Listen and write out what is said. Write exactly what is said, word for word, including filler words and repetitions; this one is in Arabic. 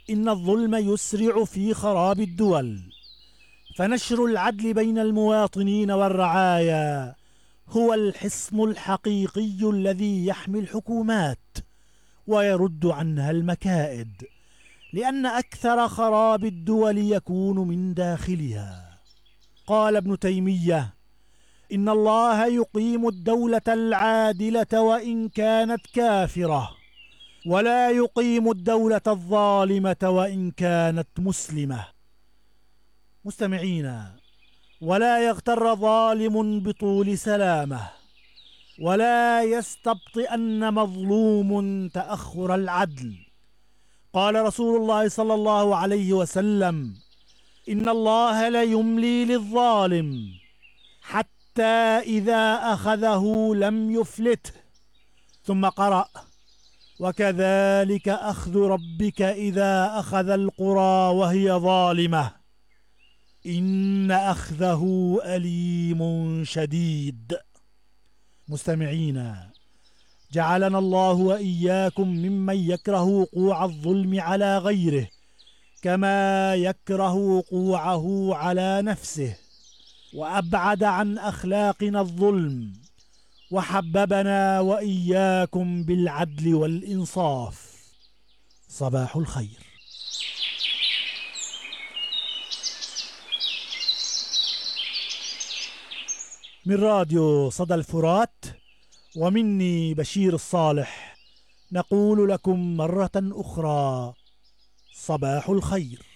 إن الظلم يسرع في خراب الدول، فنشر العدل بين المواطنين والرعايا هو الحصن الحقيقي الذي يحمي الحكومات ويرد عنها المكائد، لأن أكثر خراب الدول يكون من داخلها. قال ابن تيمية: إن الله يقيم الدولة العادلة وإن كانت كافرة، ولا يقيم الدولة الظالمة وإن كانت مسلمة. مستمعينا، ولا يغتر ظالم بطول سلامه، ولا يستبطئن مظلوم تأخر العدل. قال رسول الله صلى الله عليه وسلم: إن الله ليملي للظالم حتى إذا أخذه لم يفلته. ثم قرأ: وكذلك أخذ ربك إذا أخذ القرى وهي ظالمة إن أخذه أليم شديد. مستمعينا، جعلنا الله وإياكم ممن يكره وقوع الظلم على غيره كما يكره وقوعه على نفسه، وأبعد عن أخلاقنا الظلم، وحببنا وإياكم بالعدل والإنصاف. صباح الخير. من راديو صدى الفرات ومني بشير الصالح نقول لكم مرة أخرى: صباح الخير.